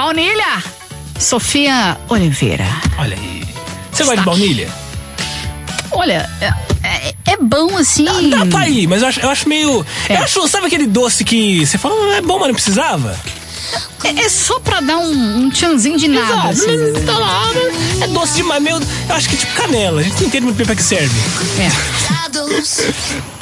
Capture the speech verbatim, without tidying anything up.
Baunilha. Sofia Oliveira. Olha aí. Você gosta de baunilha? Olha, é, é, é bom assim. Dá, dá pra ir, mas eu acho, eu acho meio... É. Eu acho, sabe aquele doce que você fala, ah, é bom, mas não precisava? É, é só pra dar um, um tchanzinho de nada. Exato, Assim. mas tá lá, né? É doce demais, meu. Eu acho que é tipo canela. A gente não entende muito bem pra que serve. É.